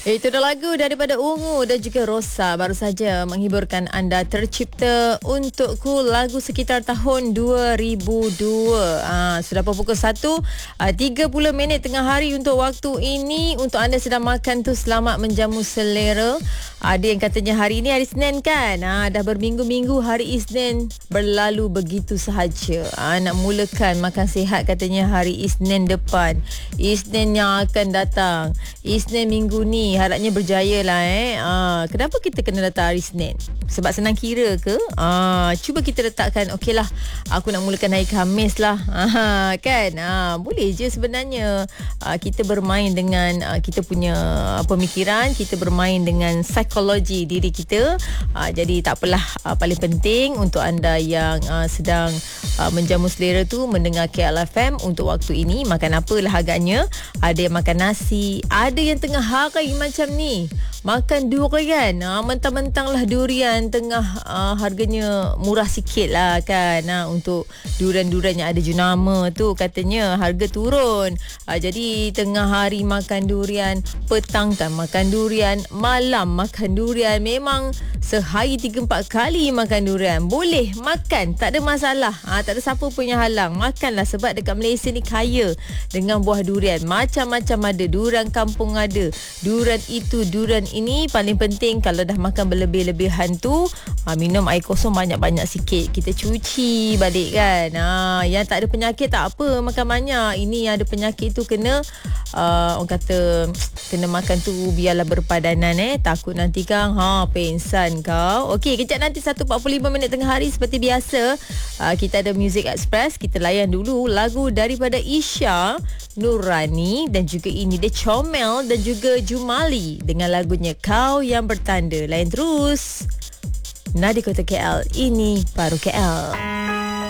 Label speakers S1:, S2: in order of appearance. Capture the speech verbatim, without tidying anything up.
S1: Itu dah lagu daripada Ungu dan juga Rosa baru saja menghiburkan anda. Tercipta untukku, lagu sekitar tahun dua ribu dua. Ah, sudah pukul satu tiga puluh minit tengah hari untuk waktu ini. Untuk anda sedang makan tu, selamat menjamu selera. Ada yang katanya hari ini hari Isnin kan. Ah, dah berminggu-minggu hari Isnin berlalu begitu sahaja. Ah, nak mulakan makan sihat katanya hari Isnin depan. Isnin yang akan datang. Isnin minggu ni harapnya berjaya lah eh. Ah, kenapa kita kena datang hari Isnin? Sebab senang kira ke? Ah, cuba kita letakkan, okey lah, aku nak mulakan hari Khamis lah. Ah, kan? Ah, boleh je sebenarnya. Ah, kita bermain dengan ah, kita punya pemikiran, kita bermain dengan psikologi diri kita. Ah, jadi tak apalah, ah, paling penting untuk anda yang ah, sedang ah, menjamu selera tu mendengar K L F M untuk waktu ini, makan apalah agaknya. Ada yang makan nasi, ada yang tengah hari macam ni makan durian. Ha, mentang-mentang lah durian tengah uh, harganya murah sikit lah kan. Ha, untuk durian-durian yang ada jenama tu katanya harga turun. Ha, jadi tengah hari makan durian, petang kan makan durian, malam makan durian. Memang sehari tiga empat kali makan durian. Boleh makan, tak ada masalah. Ha, tak ada siapa pun yang halang. Makanlah sebab dekat Malaysia ni kaya dengan buah durian. Macam-macam ada. Durian kampung ada. Durian itu, durian ini. Paling penting kalau dah makan berlebih-lebihan tu, ha, minum air kosong banyak-banyak sikit. Kita cuci balik kan. Ha, yang tak ada penyakit tak apa makan banyak. Ini yang ada penyakit tu kena uh, orang kata kena makan tu biarlah berpadanan eh. Takut nanti kan ha, pensan kau. Okey, kejap nanti satu empat puluh lima minit tengah hari seperti biasa. Uh, kita ada Music Express. Kita layan dulu lagu daripada Isha Nurani dan juga ini dia Comel dan juga Jumali dengan lagunya Kau Yang Bertanda. Lain terus. Nadi Kota K L, ini baru K L.